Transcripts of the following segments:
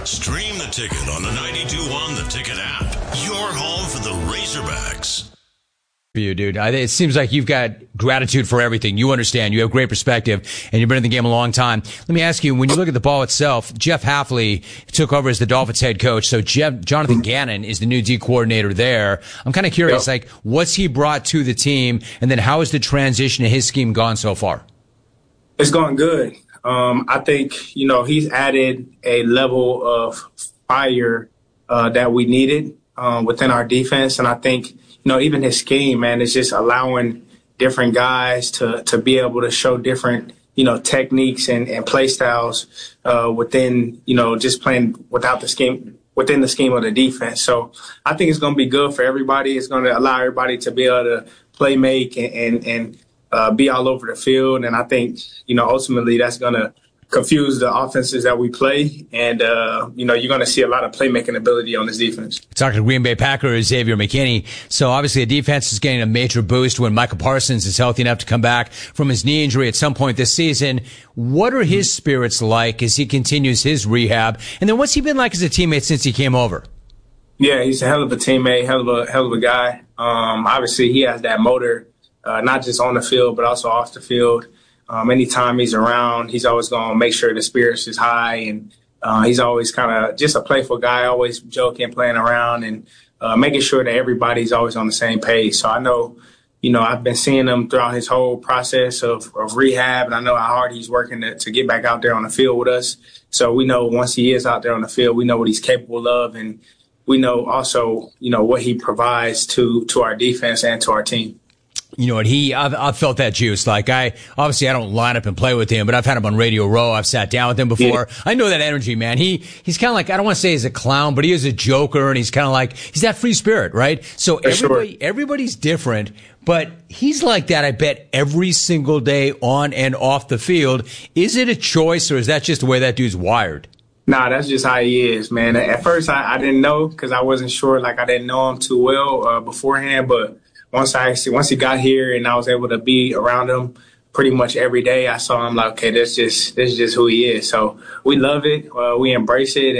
Stream the Ticket on the 92.1 The Ticket app. Your home for the Razorbacks. You, dude. It seems like you've got gratitude for everything. You understand. You have great perspective, and you've been in the game a long time. Let me ask you, when you look at the ball itself, Jeff Hafley took over as the Dolphins head coach, so Jonathan Gannon is the new D coordinator there. I'm kind of curious, like, what's he brought to the team, and then how has the transition to his scheme gone so far? It's going good. I think, he's added a level of fire that we needed within our defense, and I think even his scheme, man, is just allowing different guys to be able to show different, techniques and play styles within, just playing without the scheme, within the scheme of the defense. So I think it's going to be good for everybody. It's going to allow everybody to be able to play, make, and be all over the field. And I think, ultimately that's going to confuse the offenses that we play, and you're going to see a lot of playmaking ability on this defense. Talking to Green Bay Packers Xavier McKinney. So obviously the defense is getting a major boost when Michael Parsons is healthy enough to come back from his knee injury at some point this season. What are his spirits like as he continues his rehab? And then what's he been like as a teammate since he came over? Yeah, he's a hell of a teammate, hell of a guy. Obviously he has that motor, not just on the field, but also off the field. Anytime he's around, he's always going to make sure the spirits is high, and he's always kind of just a playful guy, always joking, playing around, and making sure that everybody's always on the same page. So I know, I've been seeing him throughout his whole process of rehab, and I know how hard he's working to get back out there on the field with us. So we know once he is out there on the field, we know what he's capable of, and we know also, what he provides to our defense and to our team. You know what? I've felt that juice. Like I don't line up and play with him, but I've had him on Radio Row. I've sat down with him before. Yeah. I know that energy, man. He's kind of like, I don't want to say he's a clown, but he is a joker, and he's kind of like, he's that free spirit, right? So everybody's different, but he's like that, I bet, every single day on and off the field. Is it a choice, or is that just the way that dude's wired? Nah, that's just how he is, man. At first, I didn't know, because I wasn't sure. Like, I didn't know him too well beforehand, but once he got here and I was able to be around him pretty much every day, I saw him like, okay, this is just who he is. So we love it, we embrace it,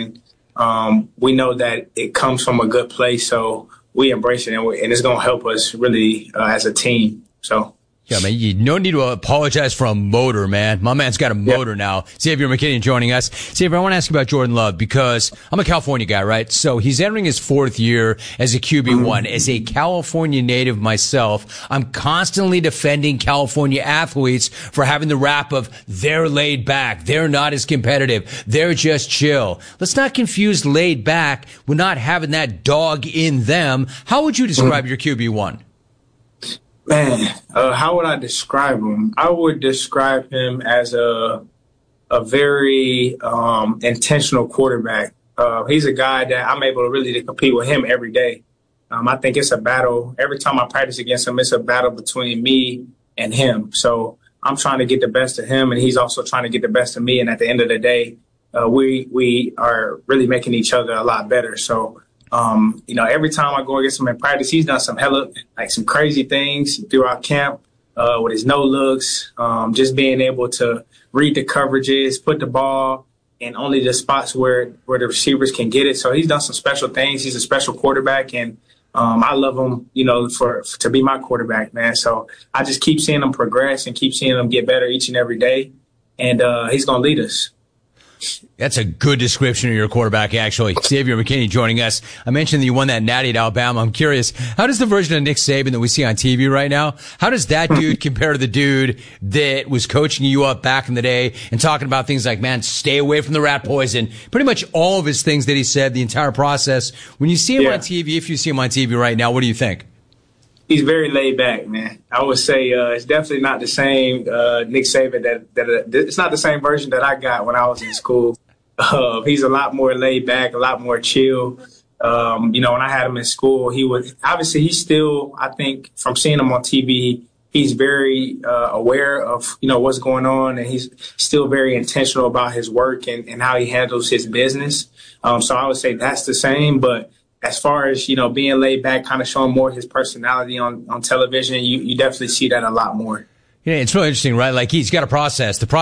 and we know that it comes from a good place. So we embrace it, and it's going to help us really as a team. So. Yeah, man, you no need to apologize for a motor, man. My man's got a motor now. Xavier McKinney joining us. Xavier, I want to ask you about Jordan Love, because I'm a California guy, right? So he's entering his fourth year as a QB1. As a California native myself, I'm constantly defending California athletes for having the rap of they're laid back, they're not as competitive, they're just chill. Let's not confuse laid back with not having that dog in them. How would you describe your QB1? Man, how would I describe him? I would describe him as a very intentional quarterback. He's a guy that I'm able to really compete with him every day. I think it's a battle. Every time I practice against him, it's a battle between me and him. So I'm trying to get the best of him, and he's also trying to get the best of me. And at the end of the day, we are really making each other a lot better. So every time I go against him in practice, he's done some crazy things throughout camp with his no looks, just being able to read the coverages, put the ball in only the spots where the receivers can get it. So he's done some special things. He's a special quarterback, and I love him, to be my quarterback, man. So I just keep seeing him progress and keep seeing him get better each and every day, and he's going to lead us. That's a good description of your quarterback, actually. Xavier McKinney joining us. I mentioned that you won that natty at Alabama. I'm curious, how does the version of Nick Saban that we see on TV right now, how does that dude compare to the dude that was coaching you up back in the day and talking about things like, man, stay away from the rat poison? Pretty much all of his things that he said, the entire process. When you see him on TV, if you see him on TV right now, what do you think? He's very laid back, man. I would say it's definitely not the same Nick Saban that it's not the same version that I got when I was in school. He's a lot more laid back, a lot more chill. When I had him in school, he's still, I think, from seeing him on TV, he's very aware of, what's going on, and he's still very intentional about his work and how he handles his business. So I would say that's the same, but as far as, being laid back, kind of showing more his personality on television, you definitely see that a lot more. Yeah, it's really interesting, right? Like, he's got a process.